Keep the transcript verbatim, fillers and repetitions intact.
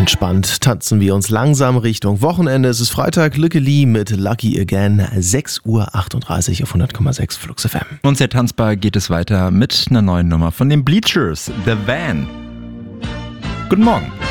Entspannt tanzen wir uns langsam Richtung Wochenende. Es ist Freitag, Lücke Lee mit Lucky Again, sechs Uhr achtunddreißig auf hundert Komma sechs Flux F M. Und sehr tanzbar geht es weiter mit einer neuen Nummer von den Bleachers, The Van. Guten Morgen.